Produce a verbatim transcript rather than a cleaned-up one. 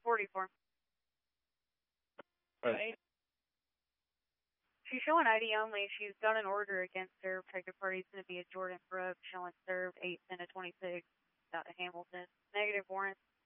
forty-four. Right. She's showing I D only. She's got an order against her. Protected party's going to be a Jordan Brooks, showing served eight ten to twenty-six, out of Hamilton. Negative warrant.